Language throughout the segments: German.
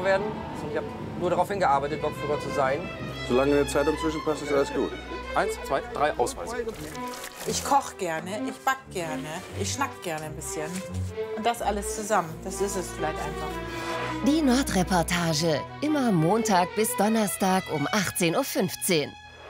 Lokführer werden. Und ich habe nur darauf hingearbeitet, Lokführer zu sein. Solange eine Zeitung zwischenpasst, ist alles gut. 1, 2, 3, Ausweise. Ich koche gerne, ich backe gerne, ich schnack gerne ein bisschen. Und das alles zusammen, das ist es vielleicht einfach. Die Nordreportage, immer Montag bis Donnerstag um 18:15 Uhr.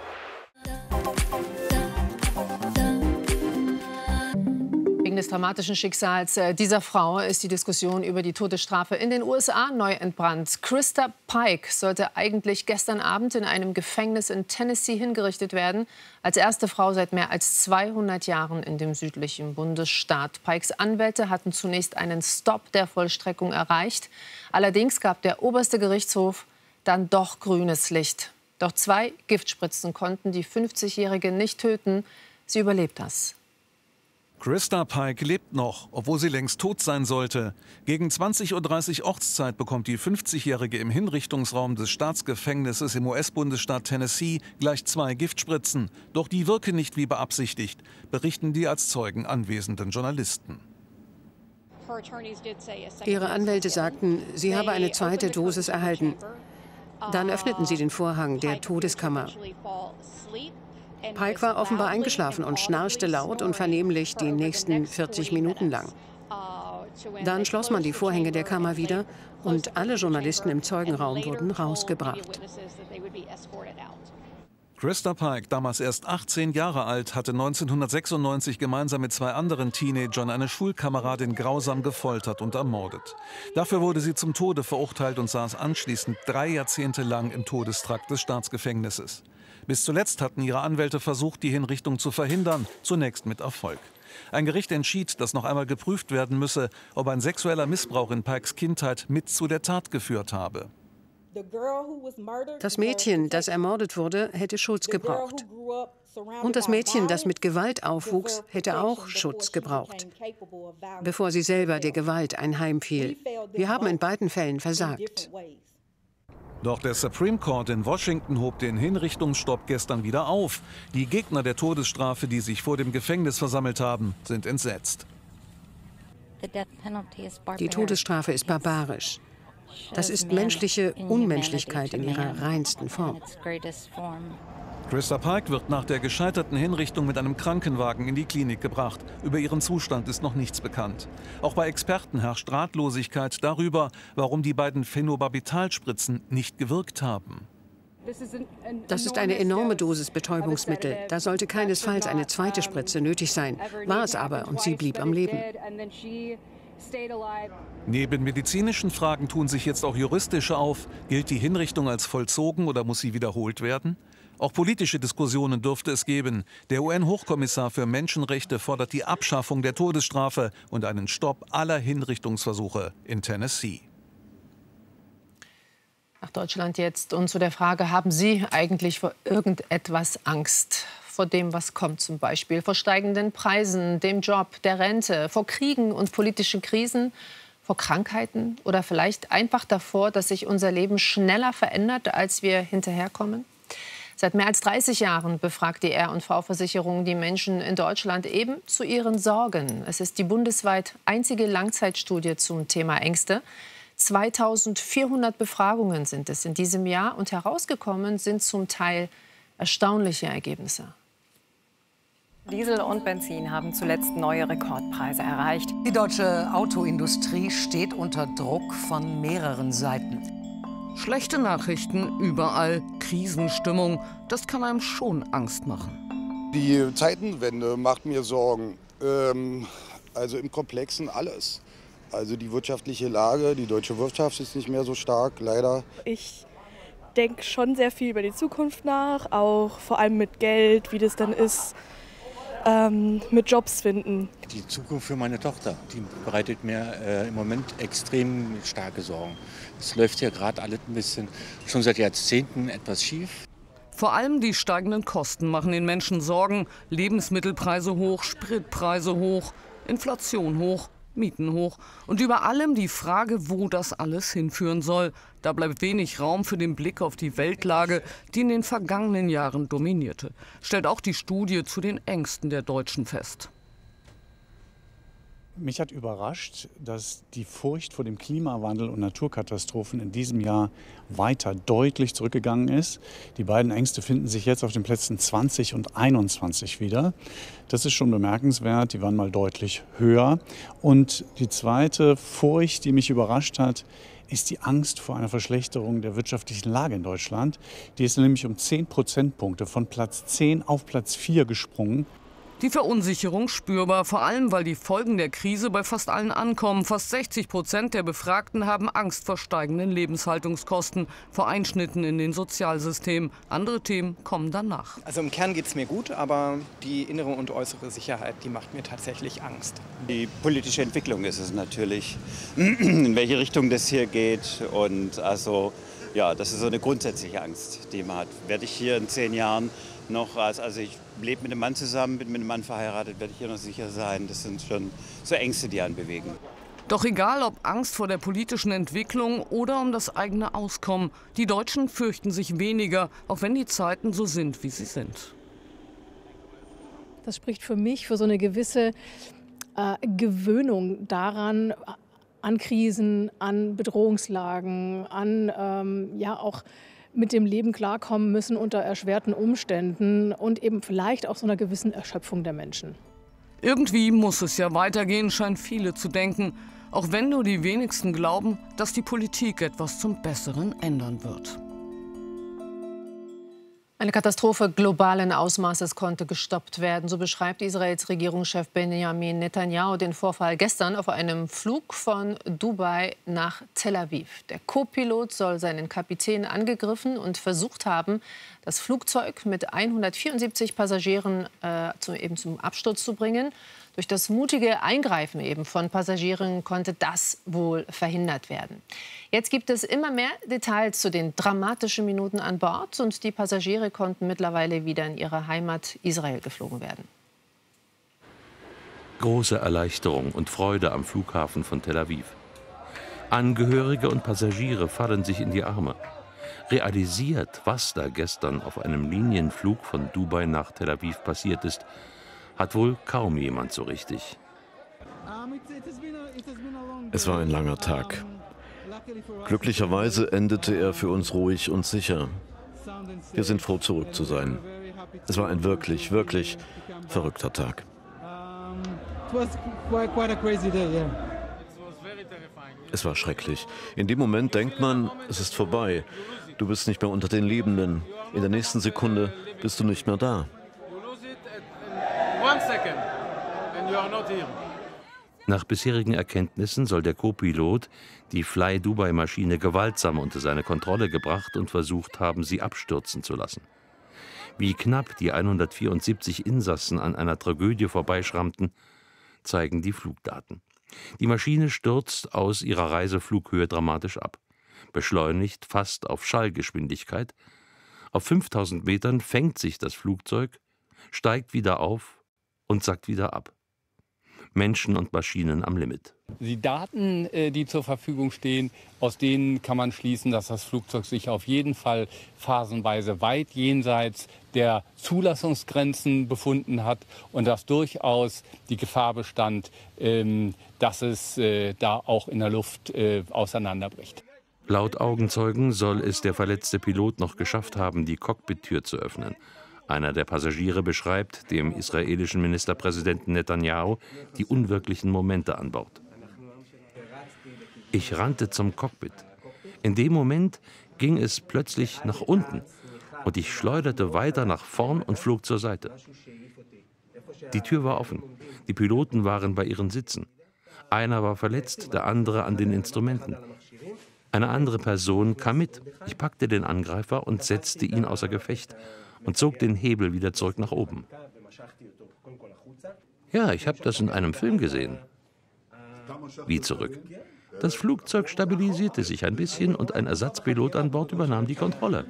Wegen des dramatischen Schicksals dieser Frau ist die Diskussion über die Todesstrafe in den USA neu entbrannt. Krista Pike sollte eigentlich gestern Abend in einem Gefängnis in Tennessee hingerichtet werden. Als erste Frau seit mehr als 200 Jahren in dem südlichen Bundesstaat. Pikes Anwälte hatten zunächst einen Stopp der Vollstreckung erreicht. Allerdings gab der oberste Gerichtshof dann doch grünes Licht. Doch 2 Giftspritzen konnten die 50-Jährige nicht töten. Sie überlebt das. Krista Pike lebt noch, obwohl sie längst tot sein sollte. Gegen 20:30 Uhr Ortszeit bekommt die 50-Jährige im Hinrichtungsraum des Staatsgefängnisses im US-Bundesstaat Tennessee gleich 2 Giftspritzen. Doch die wirken nicht wie beabsichtigt, berichten die als Zeugen anwesenden Journalisten. Ihre Anwälte sagten, sie habe eine zweite Dosis erhalten. Dann öffneten sie den Vorhang der Todeskammer. Pike war offenbar eingeschlafen und schnarchte laut und vernehmlich die nächsten 40 Minuten lang. Dann schloss man die Vorhänge der Kammer wieder und alle Journalisten im Zeugenraum wurden rausgebracht. Krista Pike, damals erst 18 Jahre alt, hatte 1996 gemeinsam mit 2 anderen Teenagern eine Schulkameradin grausam gefoltert und ermordet. Dafür wurde sie zum Tode verurteilt und saß anschließend 3 Jahrzehnte lang im Todestrakt des Staatsgefängnisses. Bis zuletzt hatten ihre Anwälte versucht, die Hinrichtung zu verhindern, zunächst mit Erfolg. Ein Gericht entschied, dass noch einmal geprüft werden müsse, ob ein sexueller Missbrauch in Pikes Kindheit mit zu der Tat geführt habe. Das Mädchen, das ermordet wurde, hätte Schutz gebraucht. Und das Mädchen, das mit Gewalt aufwuchs, hätte auch Schutz gebraucht, bevor sie selber der Gewalt einheimfiel. Wir haben in beiden Fällen versagt. Doch der Supreme Court in Washington hob den Hinrichtungsstopp gestern wieder auf. Die Gegner der Todesstrafe, die sich vor dem Gefängnis versammelt haben, sind entsetzt. Die Todesstrafe ist barbarisch. Das ist menschliche Unmenschlichkeit in ihrer reinsten Form. Krista Pike wird nach der gescheiterten Hinrichtung mit einem Krankenwagen in die Klinik gebracht. Über ihren Zustand ist noch nichts bekannt. Auch bei Experten herrscht Ratlosigkeit darüber, warum die beiden Phenobarbitalspritzen nicht gewirkt haben. Das ist eine enorme Dosis Betäubungsmittel. Da sollte keinesfalls eine zweite Spritze nötig sein. War es aber und sie blieb am Leben. Neben medizinischen Fragen tun sich jetzt auch juristische auf. Gilt die Hinrichtung als vollzogen oder muss sie wiederholt werden? Auch politische Diskussionen dürfte es geben. Der UN-Hochkommissar für Menschenrechte fordert die Abschaffung der Todesstrafe und einen Stopp aller Hinrichtungsversuche in Tennessee. Nach Deutschland jetzt und zu der Frage, haben Sie eigentlich vor irgendetwas Angst? Vor dem, was kommt zum Beispiel, vor steigenden Preisen, dem Job, der Rente, vor Kriegen und politischen Krisen, vor Krankheiten oder vielleicht einfach davor, dass sich unser Leben schneller verändert, als wir hinterherkommen? Seit mehr als 30 Jahren befragt die R&V-Versicherung die Menschen in Deutschland eben zu ihren Sorgen. Es ist die bundesweit einzige Langzeitstudie zum Thema Ängste. 2400 Befragungen sind es in diesem Jahr und herausgekommen sind zum Teil erstaunliche Ergebnisse. Diesel und Benzin haben zuletzt neue Rekordpreise erreicht. Die deutsche Autoindustrie steht unter Druck von mehreren Seiten. Schlechte Nachrichten, überall Krisenstimmung, das kann einem schon Angst machen. Die Zeitenwende macht mir Sorgen, also im Komplexen alles. Also die wirtschaftliche Lage, die deutsche Wirtschaft ist nicht mehr so stark, leider. Ich denke schon sehr viel über die Zukunft nach, auch vor allem mit Geld, wie das dann ist, mit Jobs finden. Die Zukunft für meine Tochter, die bereitet mir im Moment extrem starke Sorgen. Es läuft ja gerade alles ein bisschen, schon seit Jahrzehnten etwas schief. Vor allem die steigenden Kosten machen den Menschen Sorgen. Lebensmittelpreise hoch, Spritpreise hoch, Inflation hoch, Mieten hoch. Und über allem die Frage, wo das alles hinführen soll. Da bleibt wenig Raum für den Blick auf die Weltlage, die in den vergangenen Jahren dominierte. Stellt auch die Studie zu den Ängsten der Deutschen fest. Mich hat überrascht, dass die Furcht vor dem Klimawandel und Naturkatastrophen in diesem Jahr weiter deutlich zurückgegangen ist. Die beiden Ängste finden sich jetzt auf den Plätzen 20 und 21 wieder. Das ist schon bemerkenswert, die waren mal deutlich höher. Und die zweite Furcht, die mich überrascht hat, ist die Angst vor einer Verschlechterung der wirtschaftlichen Lage in Deutschland. Die ist nämlich um 10 Prozentpunkte von Platz 10 auf Platz 4 gesprungen. Die Verunsicherung spürbar, vor allem weil die Folgen der Krise bei fast allen ankommen. Fast 60% der Befragten haben Angst vor steigenden Lebenshaltungskosten, vor Einschnitten in den Sozialsystemen. Andere Themen kommen danach. Also im Kern geht es mir gut, aber die innere und äußere Sicherheit, die macht mir tatsächlich Angst. Die politische Entwicklung ist es natürlich, in welche Richtung das hier geht. Und also, ja, das ist so eine grundsätzliche Angst, die man hat. Werde ich hier in 10 Jahren noch, also ich lebe mit einem Mann zusammen, bin mit einem Mann verheiratet, werde ich hier noch sicher sein. Das sind schon so Ängste, die einen bewegen. Doch egal ob Angst vor der politischen Entwicklung oder um das eigene Auskommen, die Deutschen fürchten sich weniger, auch wenn die Zeiten so sind, wie sie sind. Das spricht für mich für so eine gewisse Gewöhnung daran, an Krisen, an Bedrohungslagen, an ja auch mit dem Leben klarkommen müssen unter erschwerten Umständen und eben vielleicht auch so einer gewissen Erschöpfung der Menschen. Irgendwie muss es ja weitergehen, scheinen viele zu denken. Auch wenn nur die wenigsten glauben, dass die Politik etwas zum Besseren ändern wird. Eine Katastrophe globalen Ausmaßes konnte gestoppt werden. So beschreibt Israels Regierungschef Benjamin Netanyahu den Vorfall gestern auf einem Flug von Dubai nach Tel Aviv. Der Co-Pilot soll seinen Kapitän angegriffen und versucht haben, das Flugzeug mit 174 Passagieren zum Absturz zu bringen. Durch das mutige Eingreifen eben von Passagieren konnte das wohl verhindert werden. Jetzt gibt es immer mehr Details zu den dramatischen Minuten an Bord und die Passagiere konnten mittlerweile wieder in ihre Heimat Israel geflogen werden. Große Erleichterung und Freude am Flughafen von Tel Aviv. Angehörige und Passagiere fallen sich in die Arme. Realisiert, was da gestern auf einem Linienflug von Dubai nach Tel Aviv passiert ist, hat wohl kaum jemand so richtig. Es war ein langer Tag. Glücklicherweise endete er für uns ruhig und sicher. Wir sind froh, zurück zu sein. Es war ein wirklich, wirklich verrückter Tag. Es war schrecklich. In dem Moment denkt man, es ist vorbei. Du bist nicht mehr unter den Lebenden. In der nächsten Sekunde bist du nicht mehr da. Nach bisherigen Erkenntnissen soll der Co-Pilot die Fly-Dubai-Maschine gewaltsam unter seine Kontrolle gebracht und versucht haben, sie abstürzen zu lassen. Wie knapp die 174 Insassen an einer Tragödie vorbeischrammten, zeigen die Flugdaten. Die Maschine stürzt aus ihrer Reiseflughöhe dramatisch ab, beschleunigt fast auf Schallgeschwindigkeit. Auf 5000 Metern fängt sich das Flugzeug, steigt wieder auf und sackt wieder ab. Menschen und Maschinen am Limit. Die Daten, die zur Verfügung stehen, aus denen kann man schließen, dass das Flugzeug sich auf jeden Fall phasenweise weit jenseits der Zulassungsgrenzen befunden hat und dass durchaus die Gefahr bestand, dass es da auch in der Luft auseinanderbricht. Laut Augenzeugen soll es der verletzte Pilot noch geschafft haben, die Cockpit-Tür zu öffnen. Einer der Passagiere beschreibt dem israelischen Ministerpräsidenten Netanyahu die unwirklichen Momente an Bord. Ich rannte zum Cockpit. In dem Moment ging es plötzlich nach unten und ich schleuderte weiter nach vorn und flog zur Seite. Die Tür war offen. Die Piloten waren bei ihren Sitzen. Einer war verletzt, der andere an den Instrumenten. Eine andere Person kam mit. Ich packte den Angreifer und setzte ihn außer Gefecht und zog den Hebel wieder zurück nach oben. Ja, ich habe das in einem Film gesehen. Wie zurück? Das Flugzeug stabilisierte sich ein bisschen und ein Ersatzpilot an Bord übernahm die Kontrolle.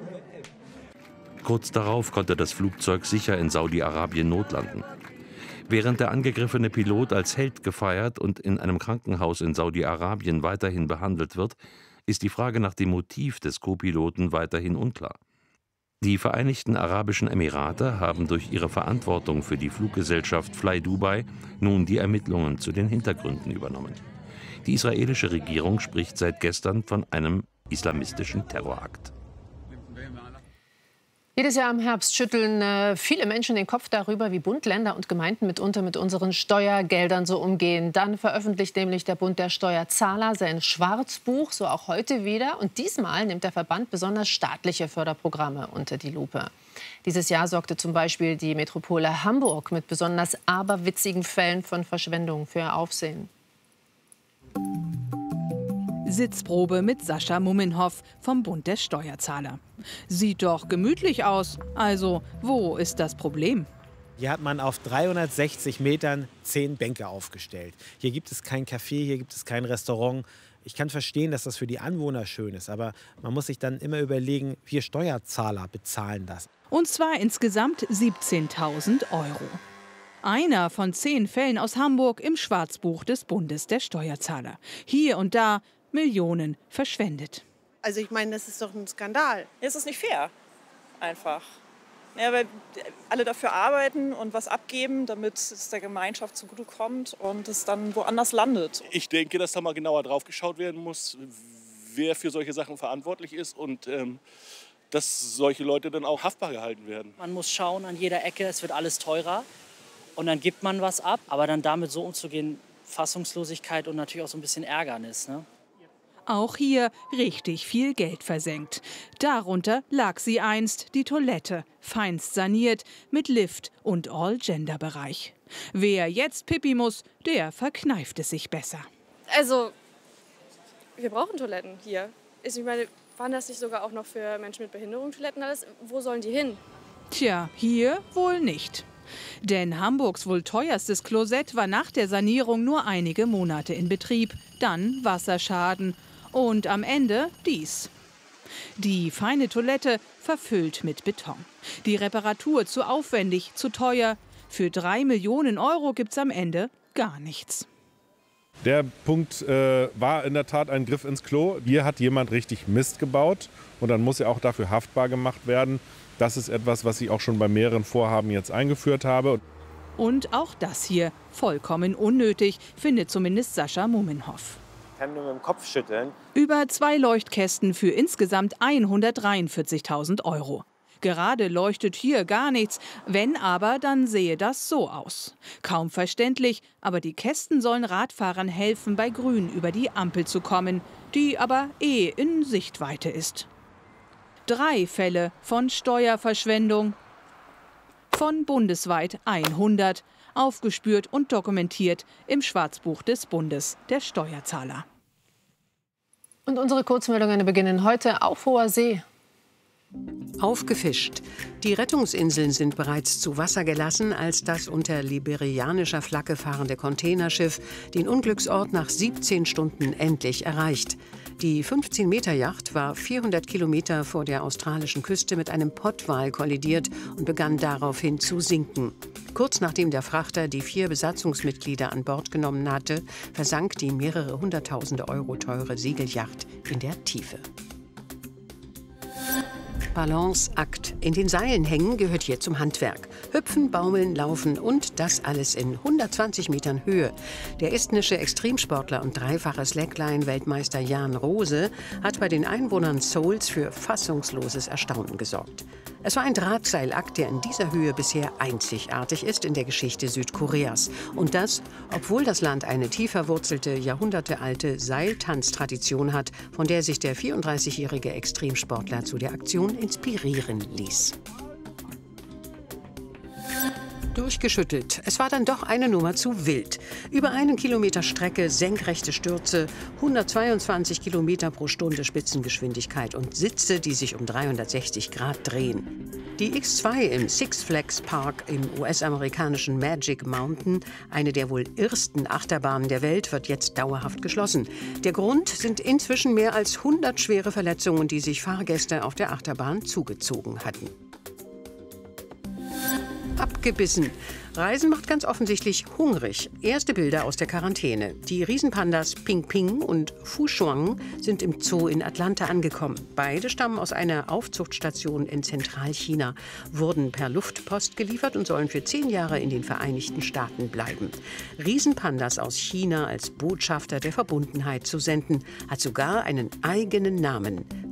Kurz darauf konnte das Flugzeug sicher in Saudi-Arabien notlanden. Während der angegriffene Pilot als Held gefeiert und in einem Krankenhaus in Saudi-Arabien weiterhin behandelt wird, ist die Frage nach dem Motiv des Co-Piloten weiterhin unklar. Die Vereinigten Arabischen Emirate haben durch ihre Verantwortung für die Fluggesellschaft Fly Dubai nun die Ermittlungen zu den Hintergründen übernommen. Die israelische Regierung spricht seit gestern von einem islamistischen Terrorakt. Jedes Jahr im Herbst schütteln viele Menschen den Kopf darüber, wie Bund, Länder und Gemeinden mitunter mit unseren Steuergeldern so umgehen. Dann veröffentlicht nämlich der Bund der Steuerzahler sein Schwarzbuch, so auch heute wieder. Und diesmal nimmt der Verband besonders staatliche Förderprogramme unter die Lupe. Dieses Jahr sorgte zum Beispiel die Metropole Hamburg mit besonders aberwitzigen Fällen von Verschwendung für Aufsehen. Sitzprobe mit Sascha Mummenhoff vom Bund der Steuerzahler. Sieht doch gemütlich aus. Also, wo ist das Problem? Hier hat man auf 360 Metern 10 Bänke aufgestellt. Hier gibt es kein Café, hier gibt es kein Restaurant. Ich kann verstehen, dass das für die Anwohner schön ist, aber man muss sich dann immer überlegen, wir Steuerzahler bezahlen das. Und zwar insgesamt 17.000 €. Einer von 10 Fällen aus Hamburg im Schwarzbuch des Bundes der Steuerzahler. Hier und da Millionen verschwendet. Also ich meine, das ist doch ein Skandal. Es ist nicht fair, einfach. Ja, weil alle dafür arbeiten und was abgeben, damit es der Gemeinschaft zugutekommt und es dann woanders landet. Ich denke, dass da mal genauer drauf geschaut werden muss, wer für solche Sachen verantwortlich ist und dass solche Leute dann auch haftbar gehalten werden. Man muss schauen an jeder Ecke, es wird alles teurer und dann gibt man was ab. Aber dann damit so umzugehen, Fassungslosigkeit und natürlich auch so ein bisschen Ärgernis, ne? Auch hier richtig viel Geld versenkt. Darunter lag sie einst, die Toilette, feinst saniert mit Lift und All-Gender-Bereich. Wer jetzt Pipi muss, der verkneift es sich besser. Also, wir brauchen Toiletten hier. Ich meine, waren das nicht sogar auch noch für Menschen mit Behinderung Toiletten alles? Wo sollen die hin? Tja, hier wohl nicht. Denn Hamburgs wohl teuerstes Klosett war nach der Sanierung nur einige Monate in Betrieb. Dann Wasserschaden. Und am Ende dies. Die feine Toilette verfüllt mit Beton. Die Reparatur zu aufwendig, zu teuer. Für 3 Millionen € gibt's am Ende gar nichts. Der Punkt war in der Tat ein Griff ins Klo. Hier hat jemand richtig Mist gebaut und dann muss er auch dafür haftbar gemacht werden. Das ist etwas, was ich auch schon bei mehreren Vorhaben jetzt eingeführt habe. Und auch das hier vollkommen unnötig, findet zumindest Sascha Mummenhoff. Ich kann nur mit dem Kopf schütteln. Über 2 Leuchtkästen für insgesamt 143.000 €. Gerade leuchtet hier gar nichts. Wenn aber, dann sehe das so aus. Kaum verständlich, aber die Kästen sollen Radfahrern helfen, bei Grün über die Ampel zu kommen, die aber in Sichtweite ist. 3 Fälle von Steuerverschwendung. Von bundesweit 100. Aufgespürt und dokumentiert im Schwarzbuch des Bundes der Steuerzahler. Und unsere Kurzmeldungen beginnen heute auf hoher See. Aufgefischt. Die Rettungsinseln sind bereits zu Wasser gelassen, als das unter liberianischer Flagge fahrende Containerschiff den Unglücksort nach 17 Stunden endlich erreicht. Die 15-Meter-Yacht war 400 Kilometer vor der australischen Küste mit einem Pottwal kollidiert und begann daraufhin zu sinken. Kurz nachdem der Frachter die 4 Besatzungsmitglieder an Bord genommen hatte, versank die mehrere 100.000 € teure Segelyacht in der Tiefe. Balanceakt. In den Seilen hängen gehört hier zum Handwerk. Hüpfen, baumeln, laufen und das alles in 120 Metern Höhe. Der estnische Extremsportler und dreifache Slackline-Weltmeister Jan Rose hat bei den Einwohnern Seouls für fassungsloses Erstaunen gesorgt. Es war ein Drahtseilakt, der in dieser Höhe bisher einzigartig ist in der Geschichte Südkoreas. Und das, obwohl das Land eine tief verwurzelte, jahrhundertealte Seiltanztradition hat, von der sich der 34-jährige Extremsportler zu der Aktion inspirieren ließ. Durchgeschüttelt. Es war dann doch eine Nummer zu wild. Über 1 Kilometer Strecke, senkrechte Stürze, 122 Kilometer pro Stunde Spitzengeschwindigkeit und Sitze, die sich um 360 Grad drehen. Die X2 im Six Flags Park im US-amerikanischen Magic Mountain, eine der wohl ersten Achterbahnen der Welt, wird jetzt dauerhaft geschlossen. Der Grund sind inzwischen mehr als 100 schwere Verletzungen, die sich Fahrgäste auf der Achterbahn zugezogen hatten. gebissen. Reisen macht ganz offensichtlich hungrig. Erste Bilder aus der Quarantäne. Die Riesenpandas Ping Ping und Fu Shuang sind im Zoo in Atlanta angekommen. Beide stammen aus einer Aufzuchtstation in Zentralchina, wurden per Luftpost geliefert und sollen für 10 Jahre in den Vereinigten Staaten bleiben. Riesenpandas aus China als Botschafter der Verbundenheit zu senden, hat sogar einen eigenen Namen: